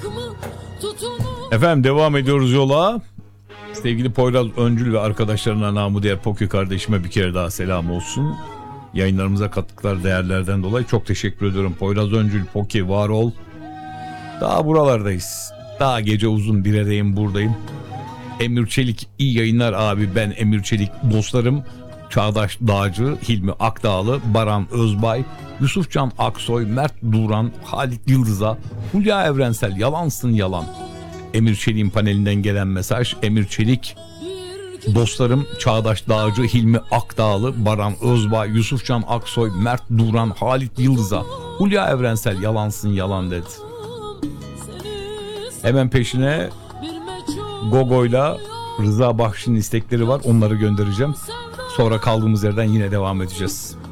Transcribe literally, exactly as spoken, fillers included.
Efendim devam ediyoruz yola. Sevgili Poyraz Öncül ve arkadaşlarına, namı diğer Poki kardeşime bir kere daha selam olsun. Yayınlarımıza kattıkları değerlerden dolayı çok teşekkür ediyorum. Poyraz Öncül, Poki var ol. Daha buralardayız. Daha gece uzun bir arayım buradayım. Emir Çelik iyi yayınlar abi, ben Emir Çelik. Dostlarım Çağdaş Dağcı, Hilmi Akdağlı, Baran Özbay, Yusufcan Aksoy, Mert Duran, Halit Yıldız'a, Hulya Evrensel yalansın yalan. Emir Çelik'in panelinden gelen mesaj. Emir Çelik, dostlarım Çağdaş Dağcı, Hilmi Akdağlı, Baran Özbay, Yusufcan Aksoy, Mert Duran, Halit Yıldız'a, Hulya Evrensel yalansın yalan dedi. Hemen peşine Gogo'yla Rıza Bahşi'nin istekleri var, onları göndereceğim. Sonra kaldığımız yerden yine devam edeceğiz.